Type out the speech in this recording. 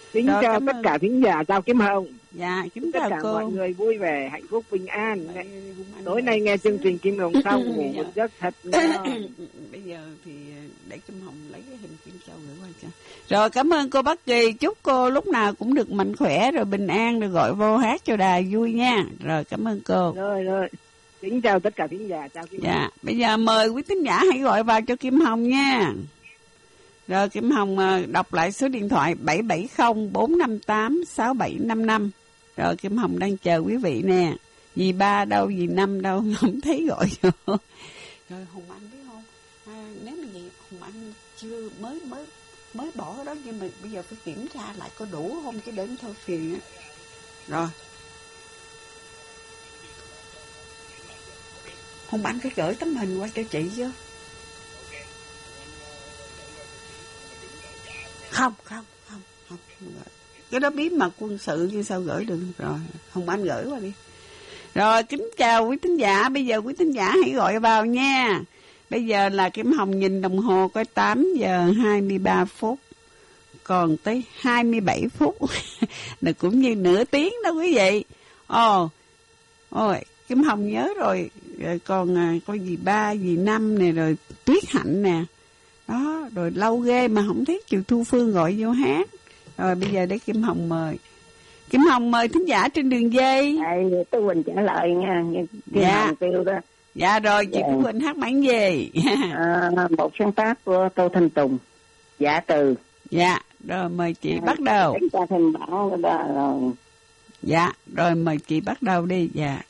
Kính Rồi, chào cảm tất ơn. cả thính giả, chào Kim Hồng. Dạ, kính Tất chào cả cô. mọi người vui vẻ, hạnh phúc, bình an. Hùng Anh Tối nay nghe chương trình Kim Hồng xong, ngủ một giấc thật ngon. Bây giờ thì để Kim Hồng lấy cái hình Kim Châu gửi qua cho. Rồi, cảm ơn cô Bác Kỳ. Chúc cô lúc nào cũng được mạnh khỏe, rồi bình an, rồi gọi vô hát cho đài vui nha. Rồi, cảm ơn cô. Rồi. Kính chào tất cả thính giả, chào Kim Hồng. Dạ, bây giờ mời quý thính giả hãy gọi vào cho Kim Hồng nha. Rồi, Kim Hồng đọc lại số điện thoại 770-458-6755. Rồi, Kim Hồng đang chờ quý vị nè. Dì Ba đâu, dì Năm đâu, không thấy gọi vô. Rồi, Hùng Anh biết không? Nếu mà vậy, Hùng Anh chưa mới bỏ cái đó, nhưng mà bây giờ phải kiểm tra lại có đủ không, chứ đến thôi phiền á. Rồi. Hùng Anh phải gửi tấm hình qua cho chị chứ. Không. Cái đó bí mật quân sự chứ sao gửi được. Rồi, Hùng Anh gửi qua đi. Rồi, kính chào quý thính giả. Bây giờ quý thính giả hãy gọi vào nha. Bây giờ là Kim Hồng nhìn đồng hồ coi 8 giờ 23 phút. Còn tới 27 phút. Là cũng như nửa tiếng đó quý vị. Ôi, Kim Hồng nhớ rồi. Rồi còn coi dì Ba, dì Năm nè, rồi Tuyết Hạnh nè. Đó, rồi lâu ghê mà không thấy Triệu Thu Phương gọi vô hát. Rồi bây giờ để Kim Hồng mời. Kim Hồng mời thính giả trên đường dây. Tôi Quỳnh trả lời nha. Kim Hồng kêu đó. Dạ rồi, chị Tú Quỳnh hát bản gì? Một sáng tác của Tô Thanh Tùng, Giả Từ. Dạ, rồi mời chị bắt đầu. Chúng ta thêm bảo đó rồi. Dạ, rồi mời chị bắt đầu đi. Dạ.